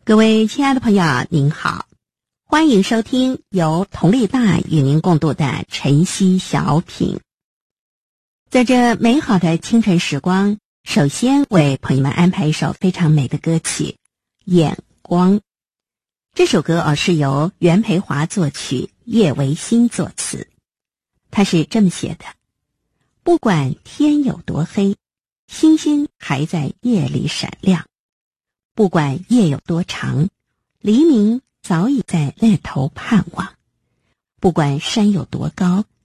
各位亲爱的朋友，您好，欢迎收听由佟丽大与您共度的晨曦小品。在这美好的清晨时光，首先为朋友们安排一首非常美的歌曲《眼光》。这首歌是由袁培华作曲，叶维新作词。他是这么写的：不管天有多黑，星星还在夜里闪亮；不管夜有多长，黎明早已在那头盼望；不管山有多高，